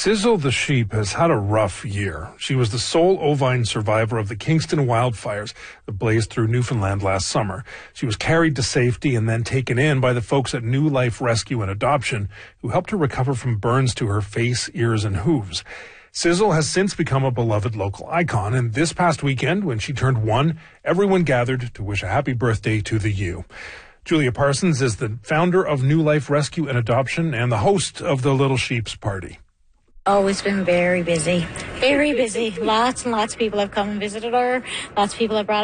Sizzle the sheep has had a rough year. She was the sole ovine survivor of the Kingston wildfires that blazed through Newfoundland last summer. She was carried to safety and then taken in by the folks at New Life Rescue and Adoption, who helped her recover from burns to her face, ears, and hooves. Sizzle has since become a beloved local icon, and this past weekend, when she turned 1, everyone gathered to wish a happy birthday to the ewe. Julia Parsons is the founder of New Life Rescue and Adoption and the host of the Little Sheep's Party. Always been very busy. Very busy. Lots and lots of people have come and visited her. Lots of people have brought